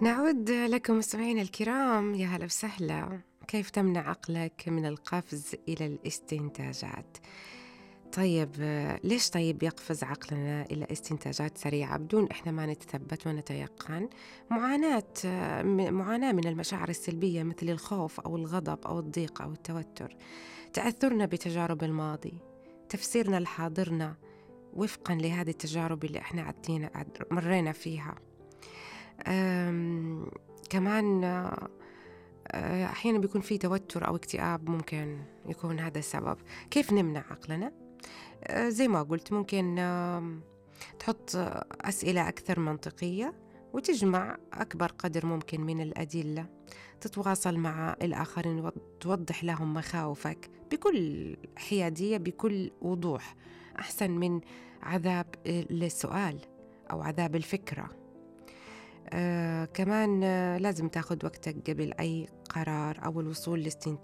نعود لكم مستمعينا الكرام، يا هلا وسهلا. كيف تمنع عقلك من القفز إلى الاستنتاجات؟ طيب، ليش طيب يقفز عقلنا إلى استنتاجات سريعة بدون إحنا ما نتثبت ونتيقن؟ معاناة من المشاعر السلبية مثل الخوف أو الغضب أو الضيق أو التوتر، تأثرنا بتجارب الماضي، تفسيرنا لحاضرنا وفقا لهذه التجارب اللي إحنا مرينا فيها. آمم، كمان أحيانًا بيكون في توتر أو اكتئاب، ممكن يكون هذا السبب. كيف نمنع عقلنا؟ زي ما قُلت ممكن تحط أسئلة أكثر منطقية، وتجمع أكبر قدر ممكن من الأدلة، تتواصل مع الآخرين توضح لهم مخاوفك بكل حيادية، بكل وضوح، أحسن من عذاب السؤال أو عذاب الفكرة. كمان لازم تاخد وقتك قبل أي قرار أو الوصول